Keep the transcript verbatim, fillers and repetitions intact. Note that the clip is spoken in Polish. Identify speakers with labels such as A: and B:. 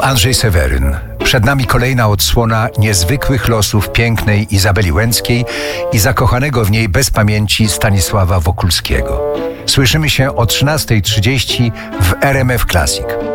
A: Andrzej Seweryn. Przed nami kolejna odsłona niezwykłych losów pięknej Izabeli Łęckiej i zakochanego w niej bez pamięci Stanisława Wokulskiego. Słyszymy się o trzynastej trzydzieści w R M F Classic.